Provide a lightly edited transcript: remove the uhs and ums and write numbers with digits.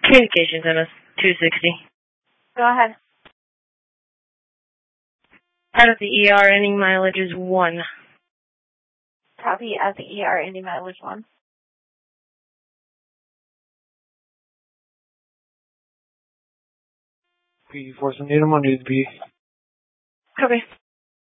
Communications MS 260. Go ahead. Out of the ER, ending mileage is 1. Copy at the ER, ending mileage 1. P4 Needham on news B. Copy.